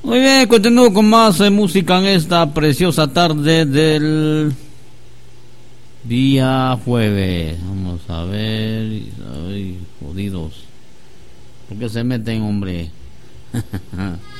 Muy bien, continúo con más música en esta preciosa tarde del día jueves. Vamos a ver. Ay, jodidos. ¿Por qué se meten, hombre?